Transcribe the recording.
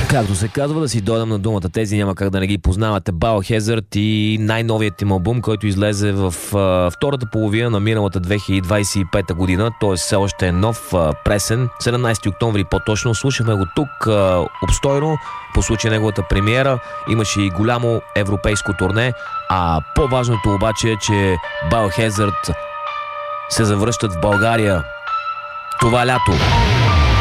Както се казва, да си дойдем на думата. Тези няма как да не ги познавате. Biohazard и най-новият им албум, който излезе в втората половина на миналата 2025 година. Т.е. все още е нов, пресен. 17 октомври по-точно. Слушахме го тук обстойно по случай неговата премиера. Имаше и голямо европейско турне. А по-важното обаче е, че Biohazard се завръщат в България това лято.